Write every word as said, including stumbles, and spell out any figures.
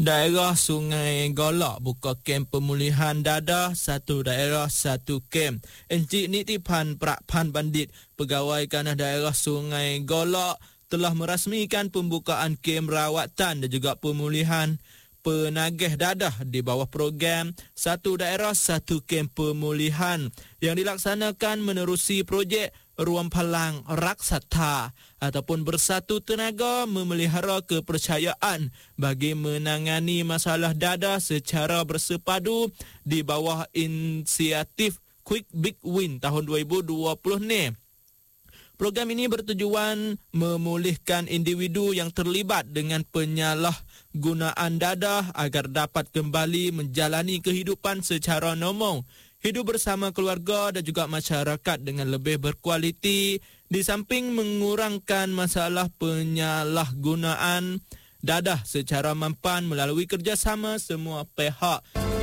Daerah Sungai Golok buka kem pemulihan dadah satu daerah satu kem. Encik Nitipan Prakpan Bandit, pegawai kanah daerah Sungai Golok telah merasmikan pembukaan kem rawatan dan juga pemulihan penagih dadah di bawah program Satu Daerah Satu Kem Pemulihan yang dilaksanakan menerusi projek Ruang Palang Raksasa ataupun bersatu tenaga memelihara kepercayaan bagi menangani masalah dadah secara bersepadu di bawah inisiatif Quick Big Win tahun dua ribu dua puluh ni. Program ini bertujuan memulihkan individu yang terlibat dengan penyalahgunaan dadah agar dapat kembali menjalani kehidupan secara normal, hidup bersama keluarga dan juga masyarakat dengan lebih berkualiti, di samping mengurangkan masalah penyalahgunaan dadah secara mampan melalui kerjasama semua pihak.